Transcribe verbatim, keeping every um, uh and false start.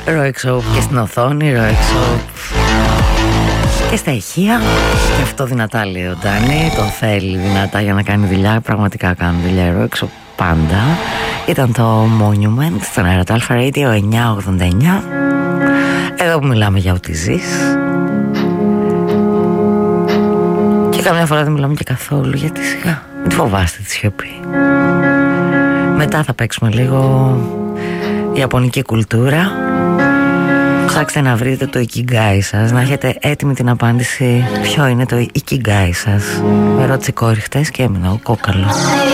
ροεξόπ και στην οθόνη, ροεξόπ και στα ηχεία. Και αυτό δυνατά λέει ο Ντάνι. Τον θέλει δυνατά για να κάνει δουλειά. Πραγματικά κάνουν δουλειά ροεξόπ πάντα. Ήταν το Monument στον αέρα Αλφα Radio εννιακόσια ογδόντα εννιά. Εδώ που μιλάμε για ό,τι ζεις. Και καμιά φορά δεν μιλάμε και καθόλου, γιατί σιγά μην φοβάστε τη σιωπή. Μετά θα παίξουμε λίγο ιαπωνική κουλτούρα. Ψάξτε να βρείτε το Ikigai σας, να έχετε έτοιμη την απάντηση ποιο είναι το Ikigai σας. Με ρώτησε η κόρη χτες και έμεινα ο κόκαλος.